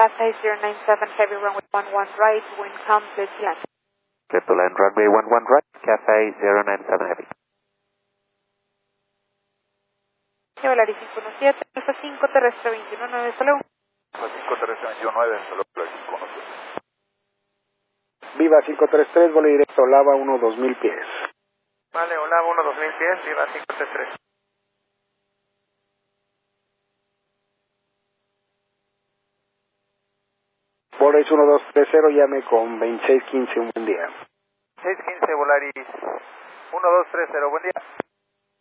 Cathay 097 Heavy runway 11 right, wind calm, please land. Clear to land runway 11 right, Cathay 097 Heavy. Volaris 517, Alfa 5 terrestre 219, salud. Alfa 5 terrestre 219, salud, Volaris 517. Viva 533, vuelo directo, Lava 1, 2000 pies. Vale, Olava 1, 2000 pies, Viva 533. Volaris 1230, llame con 2615, un buen día. 615 Volaris 1230, buen día.